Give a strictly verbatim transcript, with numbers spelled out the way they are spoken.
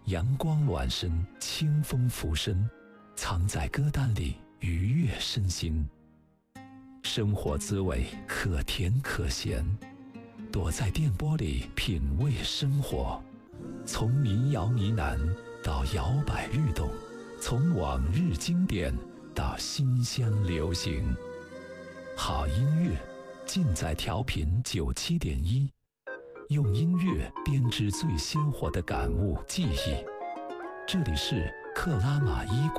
阳光暖身，清风拂身，藏在歌单里，愉悦身心。生活滋味可甜可咸，躲在电波里品味生活。从民谣呢喃到摇摆律动，从往日经典到新鲜流行。好音乐尽在调频九七点一，用音乐编织最鲜活的感悟记忆。这里是克拉玛依